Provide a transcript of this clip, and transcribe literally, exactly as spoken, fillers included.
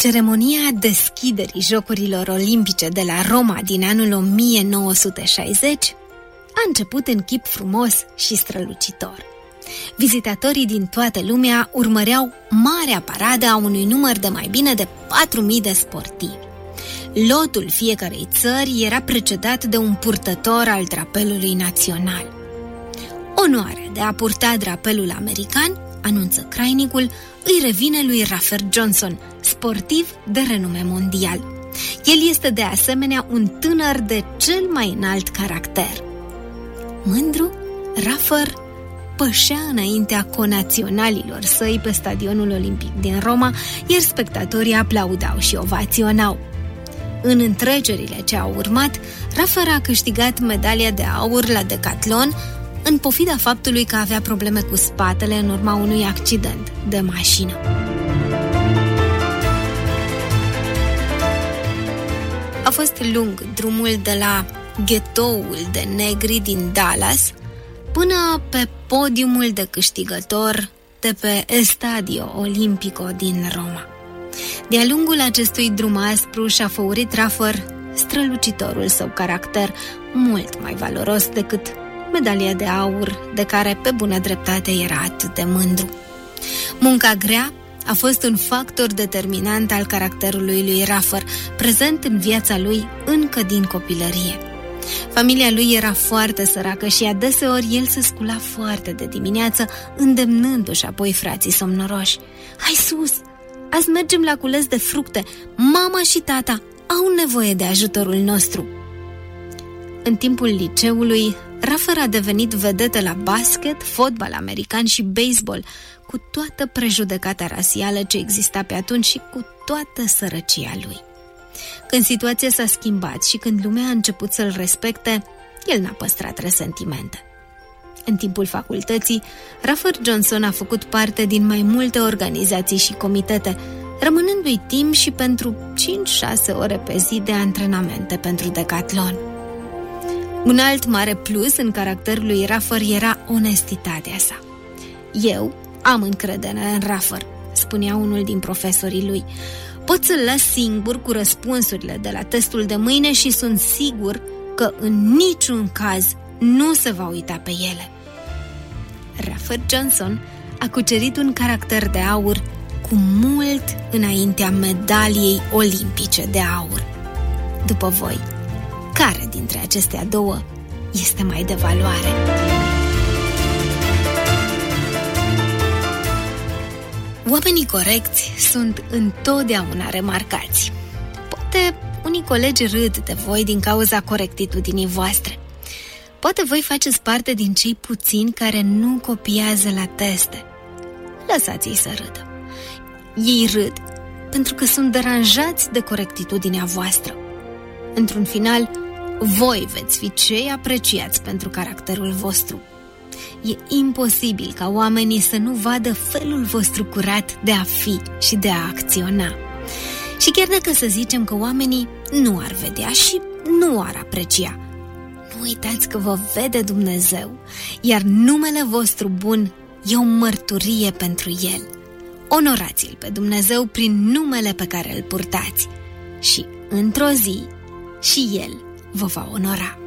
Ceremonia deschiderii Jocurilor Olimpice de la Roma din anul o mie nouă sute șaizeci a început în chip frumos și strălucitor. Vizitatorii din toată lumea urmăreau marea paradă a unui număr de mai bine de patru mii de sportivi. Lotul fiecarei țări era precedat de un purtător al drapelului național. Onoarea de a purta drapelul american, anunță crainicul, îi revine lui Raffer Johnson, sportiv de renume mondial. El este de asemenea un tânăr de cel mai înalt caracter. Mândru, Raffer pășea înaintea conaționalilor săi pe stadionul olimpic din Roma, iar spectatorii aplaudau și ovaționau. În întrecerile ce au urmat, Raffer a câștigat medalia de aur la decatlon, în pofida faptului că avea probleme cu spatele în urma unui accident de mașină. A fost lung drumul de la ghetoul de negri din Dallas până pe podiumul de câștigător de pe Estadio Olimpico din Roma. De-a lungul acestui drum aspru și-a făurit Raffer strălucitorul său caracter, mult mai valoros decât medalia de aur de care pe bună dreptate era atât de mândru. Munca grea a fost un factor determinant al caracterului lui Raffer, prezent în viața lui încă din copilărie. Familia lui era foarte săracă și adeseori el se scula foarte de dimineață, îndemnându-și apoi frații somnoroși: "Hai sus! Azi mergem la cules de fructe. Mama și tata au nevoie de ajutorul nostru." În timpul liceului, Raffer a devenit vedetă la basket, fotbal american și baseball, cu toată prejudecata rasială ce exista pe atunci și cu toată sărăcia lui. Când situația s-a schimbat și când lumea a început să-l respecte, el n-a păstrat resentimente. În timpul facultății, Raffer Johnson a făcut parte din mai multe organizații și comitete, rămânându-i timp și pentru cinci șase ore pe zi de antrenamente pentru decatlon. Un alt mare plus în caracterul lui Raffer era onestitatea sa. "Eu am încredere în Raffer", spunea unul din profesorii lui. "Pot să-l las singur cu răspunsurile de la testul de mâine și sunt sigur că în niciun caz nu se va uita pe ele." Raffer Johnson a cucerit un caracter de aur cu mult înaintea medaliei olimpice de aur. După voi, care dintre acestea două este mai de valoare? Oamenii corecți sunt întotdeauna remarcați. Poate unii colegi râd de voi din cauza corectitudinii voastre. Poate voi faceți parte din cei puțini care nu copiază la teste. Lăsați-i să râdă. Ei râd pentru că sunt deranjați de corectitudinea voastră. Într-un final, voi veți fi cei apreciați pentru caracterul vostru. E imposibil ca oamenii să nu vadă felul vostru curat de a fi și de a acționa. Și chiar dacă să zicem că oamenii nu ar vedea și nu ar aprecia, nu uitați că vă vede Dumnezeu, iar numele vostru bun e o mărturie pentru El. Onorați-L pe Dumnezeu prin numele pe care îl purtați și, într-o zi, și El vă va onora.